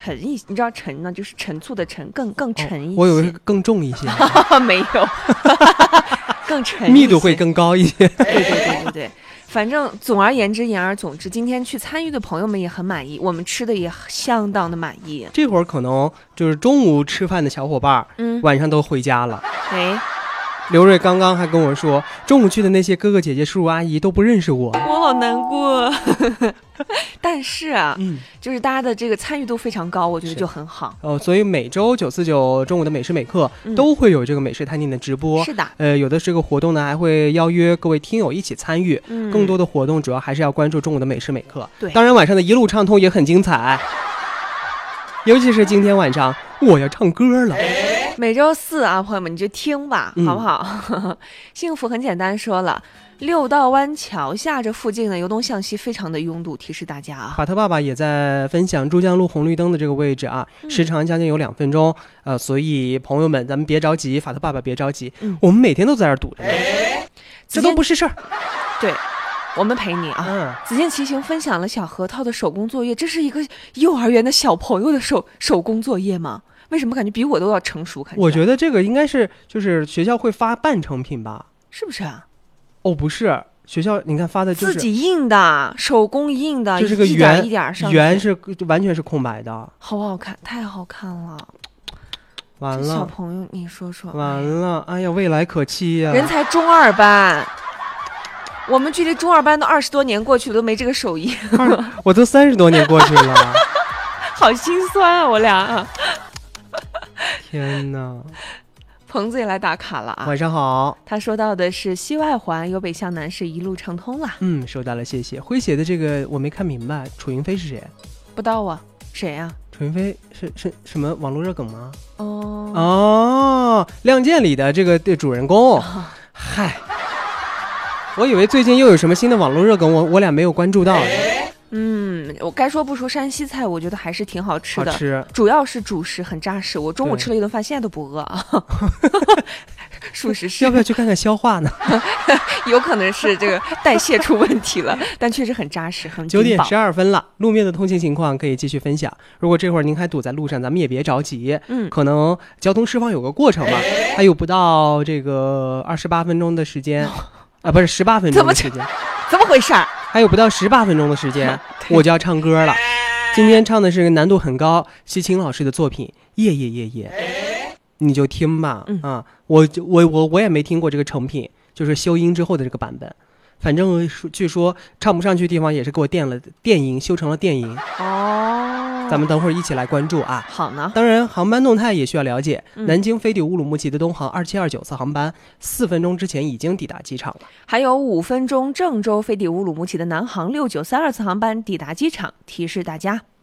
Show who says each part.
Speaker 1: 沉一些，你知道沉呢，就是陈醋的陈，更沉一些。
Speaker 2: 我以为是更重一些，
Speaker 1: 没有，更沉一些，
Speaker 2: 密度会更高一些。
Speaker 1: 对。反正总而言之，言而总之，今天去参与的朋友们也很满意，我们吃的也相当的满意。
Speaker 2: 这会儿可能就是中午吃饭的小伙伴，晚上都回家了。刘瑞刚刚还跟我说，中午去的那些哥哥姐姐、叔叔阿姨都不认识我，
Speaker 1: 我好难过。但是啊，就是大家的这个参与度非常高，我觉得就很好。
Speaker 2: 所以每周949中午的美食美课都会有这个美食探店的直播。
Speaker 1: 是的，
Speaker 2: 有的这个活动呢，还会邀约各位听友一起参与。更多的活动主要还是要关注中午的美食美课。
Speaker 1: 对，
Speaker 2: 当然晚上的一路畅通也很精彩，尤其是今天晚上我要唱歌了。
Speaker 1: 每周四啊，朋友们你就听吧，好不好？幸福很简单说了。六道湾桥下这附近呢，由东向西非常的拥堵，提示大家啊。
Speaker 2: 法特爸爸也在分享珠江路红绿灯的这个位置啊，时长将近有2分钟，所以朋友们咱们别着急，法特爸爸别着急，我们每天都在这儿堵着，这都不是事儿。
Speaker 1: 对，我们陪你啊。子健骑行分享了小核桃的手工作业，这是一个幼儿园的小朋友的手工作业吗？为什么感觉比我都要成熟？
Speaker 2: 我觉得这个应该是就是学校会发半成品吧？
Speaker 1: 是不是啊？
Speaker 2: 不是，学校你看发的就是
Speaker 1: 自己印的，手工印的，
Speaker 2: 就是个
Speaker 1: 圆一点上，
Speaker 2: 圆是完全是空白的，
Speaker 1: 好好看，太好看了。
Speaker 2: 完了，
Speaker 1: 小朋友，你说说，
Speaker 2: 完了，哎呀，未来可期呀！
Speaker 1: 人才中二班，我们距离中二班都20多年过去了，都没这个手艺。
Speaker 2: 我都30多年过去了，
Speaker 1: 好心酸啊，我俩。
Speaker 2: 天哪！
Speaker 1: 彭子也来打卡了啊！
Speaker 2: 晚上好。
Speaker 1: 他说到的是西外环由北向南是一路畅通了。
Speaker 2: 收到了，谢谢。诙谐的这个我没看明白，楚云飞是谁？
Speaker 1: 不知道啊，谁呀？
Speaker 2: 楚云飞是什么网络热梗吗？亮剑里的这个主人公。嗨，我以为最近又有什么新的网络热梗，我俩没有关注到。
Speaker 1: 我该说不说，山西菜我觉得还是挺好吃的，
Speaker 2: 好吃，
Speaker 1: 主要是主食很扎实。我中午吃了一顿饭，现在都不饿啊。属实是。
Speaker 2: 要不要去看看消化呢？
Speaker 1: 有可能是这个代谢出问题了，但确实很扎实，很
Speaker 2: 9点12分了，路面的通行情况可以继续分享。如果这会儿您还堵在路上，咱们也别着急，可能交通释放有个过程嘛，还有不到这个28分钟的时间，不是18分钟的时间，
Speaker 1: 怎么回事？
Speaker 2: 还有不到18分钟的时间，我就要唱歌了。今天唱的是难度很高，西青老师的作品《夜夜夜夜》，你就听吧。我也没听过这个成品，就是修音之后的这个版本。反正据说唱不上去的地方也是给我电音，修成了电音。咱们等会儿一起来关注啊。
Speaker 1: 好呢。
Speaker 2: 当然，航班动态也需要了解。南京飞抵乌鲁木齐的东航2729次航班，4分钟之前已经抵达机场了。
Speaker 1: 还有5分钟，郑州飞抵乌鲁木齐的南航6932次航班抵达机场，提示大家。